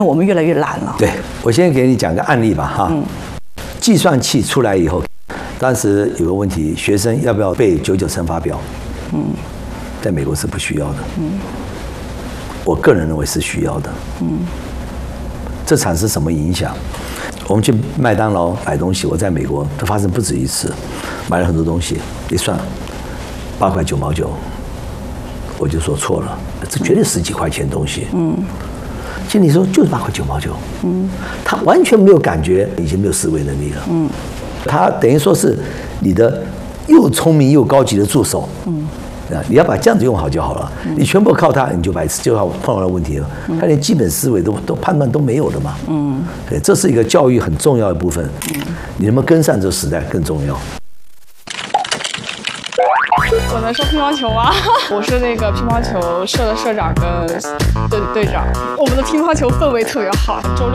我们越来越懒了。 对，我先给你讲个案例吧，哈。计算器出来以后，当时有个问题，学生要不要背99乘法表？在美国是不需要的。我个人认为是需要的。这产生什么影响？我们去麦当劳买东西，我在美国它发生不止一次，买了很多东西，一算8块9毛9，我就说错了，这绝对10几块钱的东西。经理说就是8块9毛9。他完全没有感觉，已经没有思维能力了。他等于说是你的又聪明又高级的助手。你要把这样子用好就好了。你全部靠他，你就白痴，就要碰到问题了。他连基本思维都判断都没有的嘛。对，这是一个教育很重要的部分。你能不能跟上这个时代更重要。 我能说乒乓球吗？我是那个乒乓球社的社长跟队长。我们的乒乓球氛围特别好。